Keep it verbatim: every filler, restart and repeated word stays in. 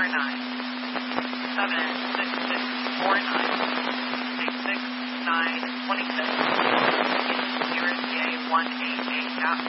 nine. seven six six four nine. six six nine two six. Sierra C A one eight eight at